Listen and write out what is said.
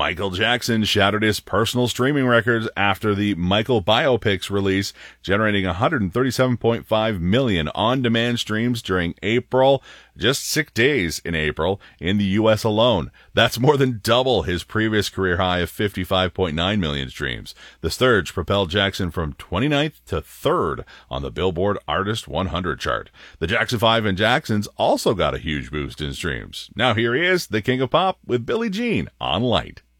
Michael Jackson shattered his personal streaming records after the Michael Biopics release, generating 137.5 million on-demand streams during April, just 6 days in April, in the U.S. alone. That's more than double his previous career high of 55.9 million streams. The surge propelled Jackson from 29th to 3rd on the Billboard Artist 100 chart. The Jackson 5 and Jacksons also got a huge boost in streams. Now here he is, the king of pop, with Billie Jean on Light.